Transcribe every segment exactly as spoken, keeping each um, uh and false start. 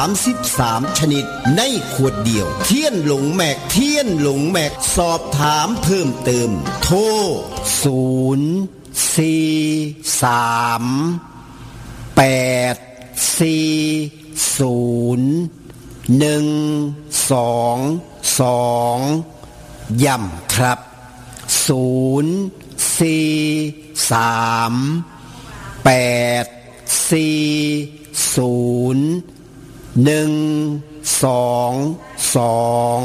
สามสิบสามชนิดในขวดเดียวเทียนหลงแม็กเทียนหลงแม็กสอบถามเพิ่มเติมโทรศูนย์ สี่ สาม แปด สี่ ศูนย์ หนึ่ง สอง สองย้ำครับศูนย์ สี่ สาม แปด สี่ ศูนย์ หนึ่ง สอง สอง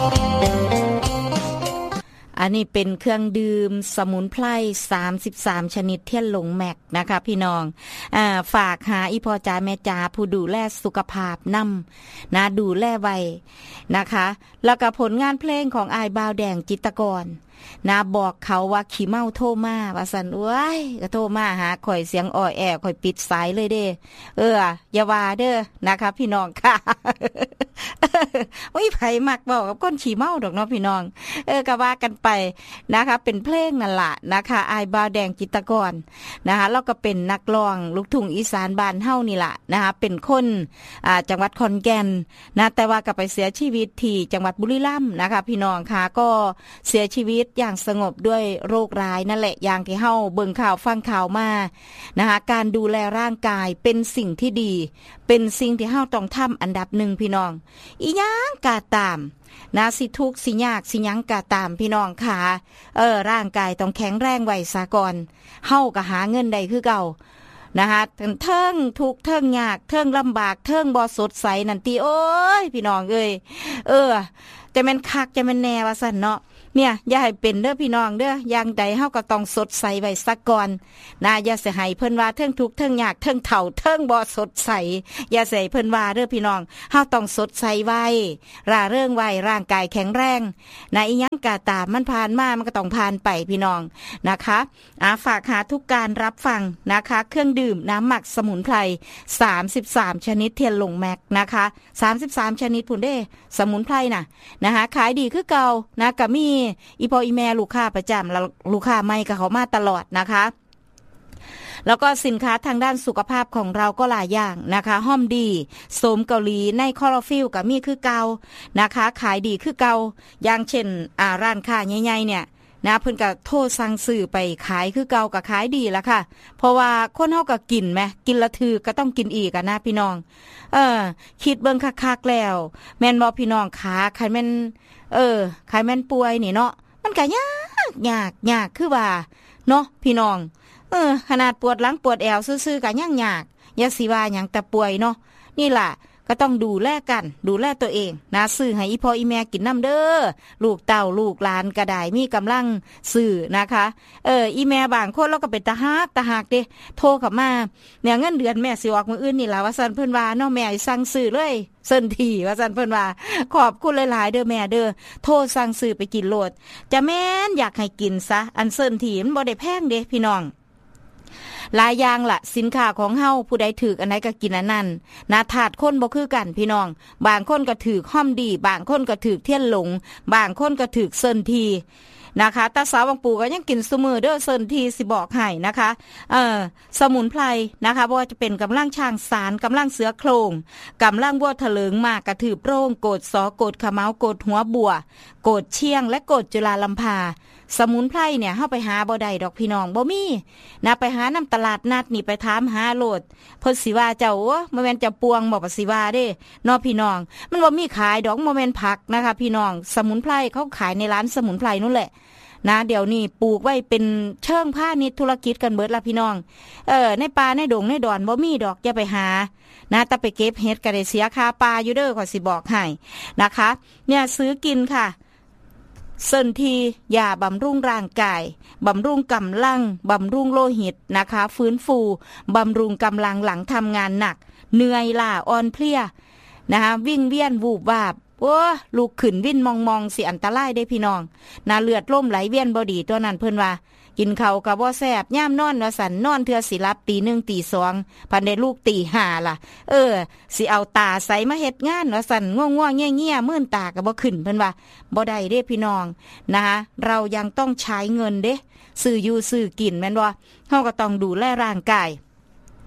อันนี้เป็นเครื่องดื่มสมุนไพรสามสิบสามชนิดเทียนหลงแม็กนะคะพี่น้องอ่าฝากหาอีพ่อจ๋าแม่จ๋าผู้ดูแลสุขภาพนำนะดูแลไว้นะคะแล้วก็ผลงานเพลงของอายบ่าวแดงจิตรกรนะบอกเขาว่าขี้เมาโทรมาว่าซั่นโอ้ยก็โทรมาหาข่อยเสียงอ้อแอข่อยปิดสายเลยเด้เอออย่าว่าเด้อนะคะพี่น้องค่ะโอ้ยไผมักเว้ากับคนขี้เมาดอกเนาะพี่น้องเออก็ว่ากันไปนะคะเป็นเพลงนั่นล่ะนะคะอายบ่าวแดงจิตรกรนะคะแล้วก็เป็นนักร้องลูกทุ่งอีสานบ้านเฮานี่ล่ะนะคะเป็นคนอ่าจังหวัดขอนแก่นนะแต่ว่าก็ไปเสียชีวิตที่จังหวัดบุรีรัมย์นะคะพี่น้องค่ะก็เสียชีวิตอย่างสงบด้วยโรคร้ายนั่นแหละอย่างที่เฮาเบิ่งข่าวฟังข่าวมานะคะการดูแลร่างกายเป็นสิ่งที่ดีเป็นสิ่งที่เฮาต้องทำอันดับหนึ่งพี่น้องอีหยังกะตามนะสิทุกข์สิยากสิหยังกะตามพี่น้องค่ะเออร่างกายต้องแข็งแรงไว้ซะก่อนเฮาก็หาเงินได้คือเก่านะคะเทิงทุกข์เทิงยากเทิงลำบากเทิงบ่สดใสนั่นติโอ้ยพี่น้องเอ้ยเออจะแม่นคักจะแม่นแน่ว่าซั่นเนาะเนี่ยอย่าให้เป็นเด้อพี่น้องเด้ออย่างใดเฮาก็ต้องสดใสไว้สักก่อนนะอย่าสิให้เพิ่นว่าเทิงทุกข์เทิงยากเทิงเฒ่าเทิงบ่สดใสอย่าสิให้เพิ่นว่าเด้อพี่น้องเฮาต้องสดใสไว้ร่าเริงไว้ร่างกายแข็งแรงนะอีหยังก็ตามมันผ่านมามันก็ต้องผ่านไปพี่น้องนะคะอ่าฝากหาทุกการรับฟังนะคะเครื่องดื่มน้ำหมักสมุนไพรสามสิบสามชนิดเทียนหลงแม็กนะคะสามสิบสามชนิดพุ่นเด้สมุนไพรน่ะนะคะขายดีคือเก่านะก็มีอีพออีแม่ลูกค้าประจำแล้วลูกค้าใหม่ก็เขามาตลอดนะคะแล้วก็สินค้าทางด้านสุขภาพของเราก็หลายอย่างนะคะห้อมดีโสมเกาหลีในคลอโรฟิลก็มีคือเก่านะคะขายดีคือเก่าอย่างเช่นอ่าร้านค้าใหญ่ๆเนี่ยนะเพิ่นก็โทรสั่งซื้อไปขายคือเก่าก็ขายดีแล้วค่ะเพราะว่าคนเฮาก็กินแหมกินละถือก็ต้องกินอีกอ่ะนะพี่น้องเออคิดเบิ่งคักๆแล้วแม่นบ่พี่น้องขาคันแม่นเออใครแม่นป่วยนี่เนาะมันก็ยากยากยากคือว่าเนาะพี่น้องเออขนาดปวดหลังปวดแอวซื่อๆก็ยังยากอย่าสิว่าหยังแต่ป่วยเนาะนี่ล่ะก็ต้องดูแลกันดูแลตัวเองนะซื้อให้อีพ่ออีแม่กินน้ำเด้อลูกเต้าลูกหลานก็ได้มีกำลังซื้อนะคะเอออีแม่บางคนเราก็เป็นตาฮักตาฮักเด้โทรเข้ามาเนี่ยเงินเดือนแม่สิออกมื้ออื่นนี่ล่ะว่าซั่นเพิ่นว่าเนาะแม่สั่งซื้อเลยเส้นทีว่าซั่นเพิ่นว่าขอบคุณหลายๆเด้อแม่เด้อโทรสั่งซื้อไปกินโลดจะแม่นอยากให้กินซะอันเส้นทีมันบ่ได้แพงเด้พี่น้องหลายอย่างล่ะสินค้าของเฮาผู้ใดถืออันไหนก็กินอันนั้นนะถาดคนบ่คือกันพี่น้องบางคนก็ถือห้อมดีบางคนก็ถือเทียนหลงบางคนก็ถือเส้นทีนะคะตาสาวบางปู่ก็ยังกินซุมื้อเด้อเส้นทีสิบอกให้นะคะเออสมุนไพรนะคะบ่ว่าจะเป็นกำลังช้างสารกำลังเสือโครงกำลังบัวทะเลิงมากกระถือโปร่งโกดสอโกดขะเมาโกดหัวบัวโกดเชียงและโกดจุฬาลัมพาสมุนไพรเนี่ยเฮาไปหาบ่ได้ดอกพี่น้องบ่มีนะไปหานำตลาดนัดนี่ไปถามหาโลดเพิ่นสิว่าเจ้าบ่แม่นจะปวงบ่ปสิว่าเด้เนาะพี่น้องมันบ่มีขายดอกบ่แม่นผักนะคะพี่น้องสมุนไพรเขาขายในร้านสมุนไพรนั่นแหละนะเดี๋ยวนี้ปลูกไว้เป็นเชิงพาณิชย์ธุรกิจกันเบิดละพี่น้องเออในป่าในดงในดอนบ่มีดอกอย่าไปหานะแต่ไปเก็บเห็ดก็ได้เสียค่าปลาอยู่เด้อขอสิบอกให้นะคะเนี่ยซื้อกินค่ะเส้นทียาบำรุงร่างกายบำรุงกำลังบำรุงโลหิตนะคะฟื้นฟูบำรุงกำลังหลังทำงานหนักเหนื่อยล้าอ่อนเพลียนะคะวิ่งเวียนวูบวาบโอ้ลูกขึ้นวิ่นมองมองสิอันตรายได้พี่น้องน่าเลือดล่มไหลเวียนบอดีตัวนั้นเพิ่นว่ากินข้าวกับบ่แซ่บย่ามนอนว่าสันนอนเทื่อสิรับตีหนึ่งตีสองพันได้ลูกตีห้าล่ะเออสิเอาตาใสมาเฮ็ดงานว่าสันง่วงง่วงเงี้ยเงี้ยมื่นตากับบ่ขึ้นเพิ่นว่าบ่ได้เด้พี่น้องนะคะเรายังต้องใช้เงินเด้ซื้ออยู่ซื้อกินแม่นบ่เฮาก็ต้องดูแลร่างกาย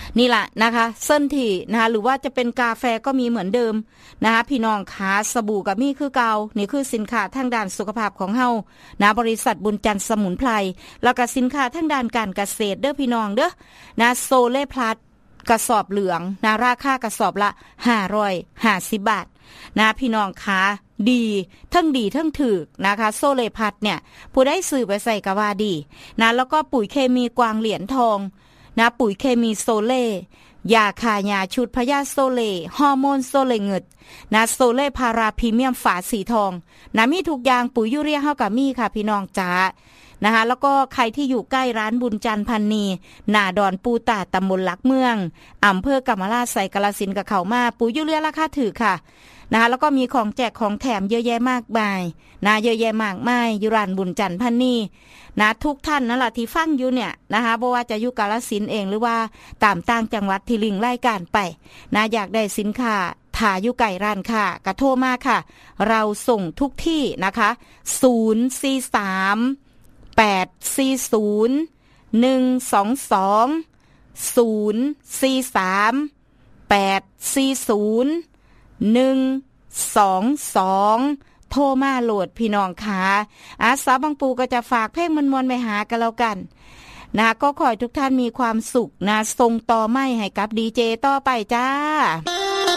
นี่แหละนะคะเส้นที่นะคะหรือว่าจะเป็นกาแฟก็มีเหมือนเดิมนะคะพี่น้องขาสบู่กับมีคือเก่านี่คือสินค้าทางด้านสุขภาพของเฮานะบริษัทบุญจันทร์สมุนไพรแล้วก็สินค้าทางด้านการเกษตรเด้อพี่น้องเด้อนะโซเล่พลัสกระสอบเหลืองนะราคากระสอบละห้าร้อยห้าสิบบาทนะพี่น้องขาดีทั้งดีทั้งถูกนะคะโซเล่พลัสเนี่ยผู้ได้ซื้อไปใส่ก็ว่าดีนะแล้วก็ปุ๋ยเคมีกวางเหรียญทองนะปุ๋ยเคมีโซเล่ยาคายาชุดพยาโซเล่ฮอร์โมนโซเล่เงิดนะโซเล่พาราพรีเมียมฝาสีทองนะมีทุกอย่างปุ๋ยยูเรียเฮากับมีค่ะพี่น้องจ๋านะคะแล้วก็ใครที่อยู่ใกล้ร้านบุญจันทร์พันนีหน้าดอนปูตาตำบลหลักเมืองอำเภอกำมะลาไสกาฬสินธุ์กับเขามาปุ๋ยยูเรียราคาถูกค่ะนะคะแล้วก็มีของแจกของแถมเยอะแยะมากมายนะเยอะแยะมากมายอยู่ร้านบุญจันทร์พันนีนะทุกท่านนั่นแหละที่ฟังอยู่เนี่ยนะคะบ่ว่าจะอยู่กาฬสินธุ์เองหรือว่าตามต่างจังหวัดที่ลิงก์รายการไปนะอยากได้สินค้าถ้าอยู่ไกลร้านค้าก็โทรมาค่ะเราส่งทุกที่นะคะศูนย์ สี่ สาม แปด สี่ ศูนย์ หนึ่ง สอง สอง ศูนย์ สี่ สาม แปด สี่ ศูนย์ หนึ่ง สอง สองโทรมาโหลดพี่น้องค่ะอาสาบางปูก็จะฝากเพลงมวลๆไปหากันแล้วกันนะก็ขอให้ทุกท่านมีความสุขนะส่งต่อไม้ให้กับดีเจต่อไปจ้า